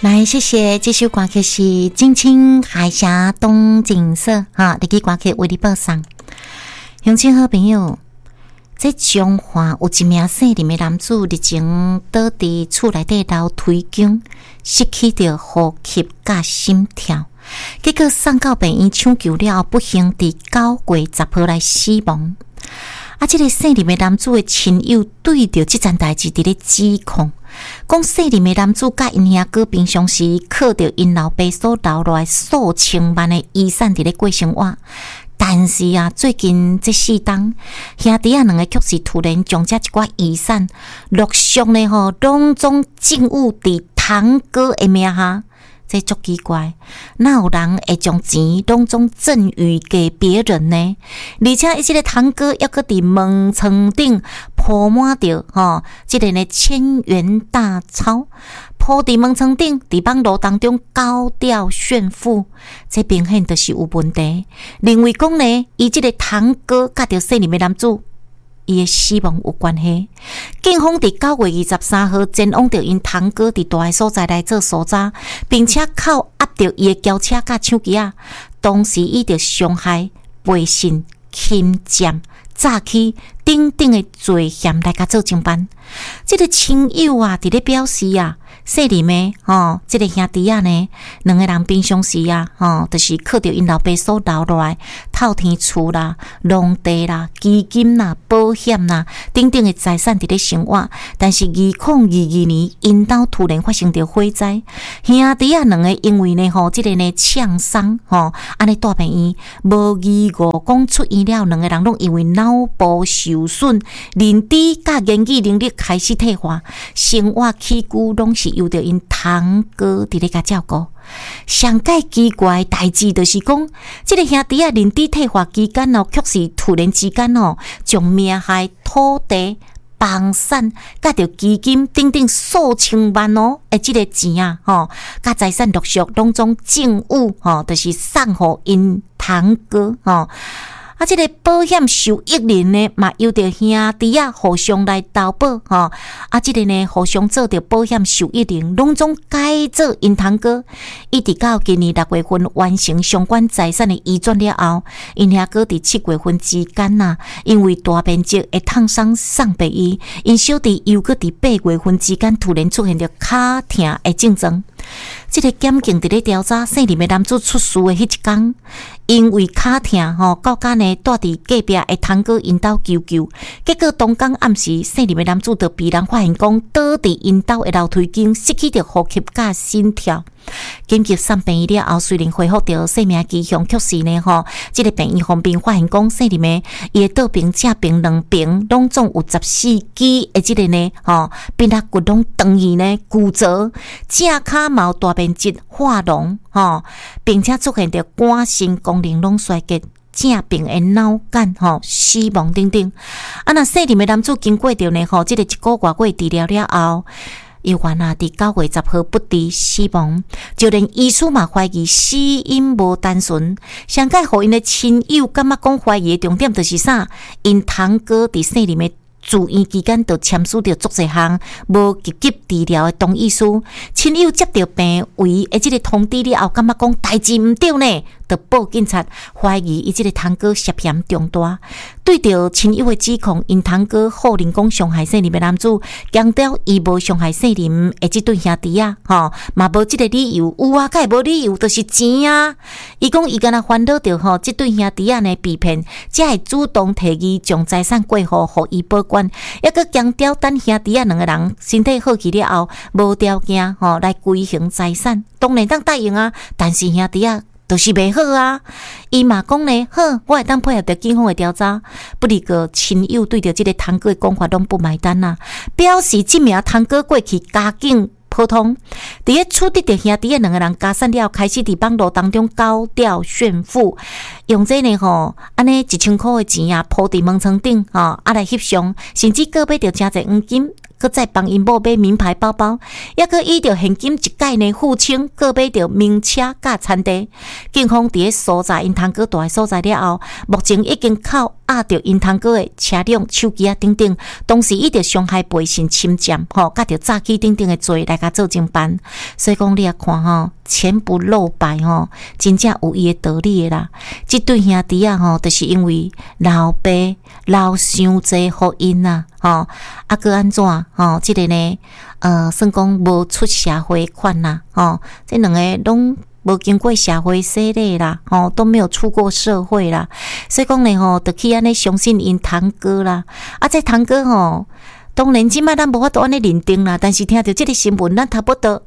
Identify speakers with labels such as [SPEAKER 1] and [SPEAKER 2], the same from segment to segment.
[SPEAKER 1] 来，谢谢这首歌曲是《金青海峡东景色》哈，这个歌曲为你播送。乡亲好朋友，在中华有一名姓林的男子，日前倒伫厝内底流推弓，失去着呼吸甲心跳，结果送到病院抢救了后，不幸伫9月10号来死亡。这个姓林的男子的亲友对着这件代志伫咧指控，讲姓林的男子甲因兄哥平常时靠着因老爸所留落来数千万的遗产伫咧过生活。但是最近这4冬，兄弟两个却是突然将这一寡遗产陆续呢拢总进入伫堂哥的名下。这足奇怪，哪有人会将钱拢总赠予给别人呢？而且这个堂哥还搁伫门床顶铺满着这个呢千元大钞，铺伫门床顶，伫网络当中高调炫富，这明显就是有问题。认为讲呢，伊这个堂哥甲着姓林的男子，伊的死亡有关系。警方伫9月23号前往着因堂哥伫大个所在来做搜查，并且靠压着伊的轿车甲手机当时伊着伤害、背信、侵占、诈欺等等的罪嫌来甲做侦办。这个亲友伫咧表示姓林的这个兄弟呢，两个人平常时就是靠着因老爸所留落来透天厝啦、农地啦、基金啦、保险啦等等的财产伫咧生活。但是2022年，因兜突然发生着火灾，兄弟两个因为呢这个呢呛伤安尼大病院无依无讲出院了，两个人拢因为脑部受损、认知甲言语能力开始退化，生活起居拢是由着因堂哥伫咧甲照顾。上界奇怪的代志就是讲，这个兄弟认知退化期间却是突然之间将名下土地、房产、甲着基金等等数千万这个钱甲财产陆续拢总政务就是送互因堂哥这个保险受益人呢，嘛由着兄弟互相来投保这个呢互相做着保险受益人，拢总改做因堂哥。一直到今年6月份完成相关财产的移转了后，因兄哥伫7月份之间因为大面积的烫伤送病院，因小弟又搁伫8月份之间突然出现着脚痛的症状。这个检警伫咧调查姓林的男子出事的迄一天，因为脚痛到家呢住伫隔壁的堂哥因兜求救，结果当天暗时，姓林的男子就被人发现讲倒伫因兜的楼梯间，失去着呼吸甲心跳。紧急送病院了后，虽然恢复着生命迹象，却是呢这个病院方面发现讲姓林的伊的倒病正病两边拢总有14支的这个呢边仔骨拢长于呢骨折，正骹嘛有大面积化脓并且出现着肝肾功能拢衰竭。正病的脑干死亡等等。那姓林的男子经过着呢这个1个月治疗了后，伊原伫9月10号不治死亡，就连医师嘛怀疑死因无单纯。上届互因的亲友感觉讲怀疑的重点就是啥？因堂哥伫姓林的住院期间，就签署着足侪项无积极治疗的同意书。亲友接到病危的这个通知了后，感觉讲代志毋对呢，就报警察，怀疑伊这个堂哥涉嫌重大。对着亲友的指控，因堂哥否认讲伤害姓林的男子，强调伊无伤害姓林的这对兄弟嘛无这个理由。有啊，该无理由，就是钱啊。伊讲伊敢若烦恼着这对兄弟呢被骗，才会主动提议将财产过户互伊保管，也搁强调等兄弟两个人身体好起了后，无条件来归还财产，当然当答应但是兄弟就是袂好伊嘛讲呢，好，我会当配合着警方的调查。不过亲友对着这个堂哥的讲法拢不买单表示这名堂哥过去家境普通，伫咧处理着兄弟两个人家产了，开始伫网络当中高调炫富，用这呢安尼1000块的钱铺伫门床顶来翕相，甚至个买着真侪黄金， 搁再帮因某买名牌包包，抑搁以着现金一概呢付清，搁买着名车甲餐地。警方伫个搜查因堂哥住的所在了后，目前已经靠押着因堂哥的车辆、手机啊等等，当时以着伤害背信侵占甲着诈欺等等的罪来甲做侦办。所以讲你啊看钱不露白真正有伊的道理的啦。即对兄弟啊就是因为老爸留伤济互因啦搁安怎即个呢算讲无出社会款啦这两个拢无经过社会洗礼啦都没有出过社会啦，所以讲呢就去安尼相信因堂哥啦。这堂哥当然即摆咱无法度安尼认定啦，但是听到即个新闻，咱差不多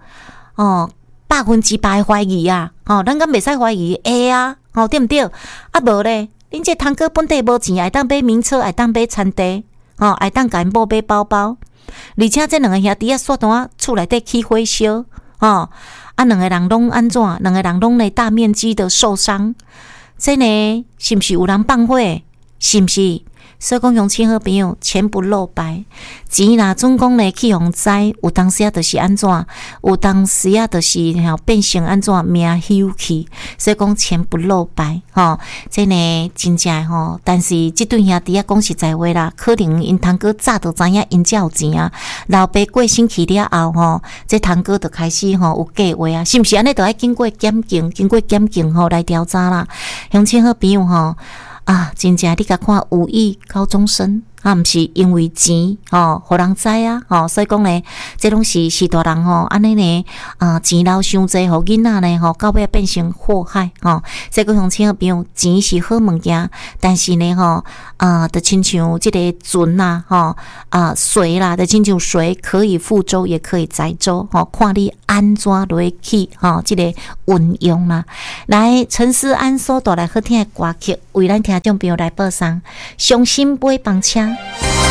[SPEAKER 1] 100%的怀疑啊咱敢袂使怀疑会啊对毋对？无咧，恁这堂哥本地无钱，会当买名车，会当买餐地会当甲因某买包包，而且这两个兄弟煞单厝内底起火烧两个人拢安怎？两个人拢咧大面积的受伤，这呢是毋是有人放火？是毋是？所以讲，乡亲好朋友，钱不露白，钱若总讲咧去互知，有当时就是安怎，有当时就是变成安怎命休去。所以讲钱不露白，这呢真正但是这对兄弟讲实在话啦，可能因堂哥早就知影因遮有钱啊，老爸过身去了后这堂哥就开始有计划啊，是毋是安尼？就要经过检警来调查啦。乡亲好朋友真正你甲看有意高中生毋是因为钱互人知啊所以讲呢，这拢是大人安尼呢钱留伤济，互囡仔呢到尾变成祸害所以讲乡亲好朋友，钱是好物件，但是呢就亲像这个船啦水啦，就亲像水可以覆舟也可以载舟看你安怎落去这个运用啦。来，陈思安所带来好听的歌曲，为咱听众朋友来播送《伤心买房车》。